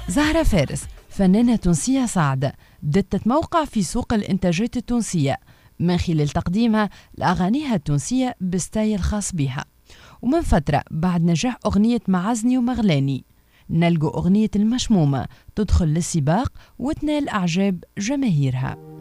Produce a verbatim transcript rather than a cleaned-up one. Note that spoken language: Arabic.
زهرة فارس فنانة تونسية صاعدة بدأت تتموقع في سوق الإنتاجات التونسية من خلال تقديمها لأغانيها التونسية بستايل خاص بها. ومن فترة بعد نجاح أغنية معزني ومغلاني نلقوا أغنية المشمومة تدخل للسباق وتنال أعجاب جماهيرها.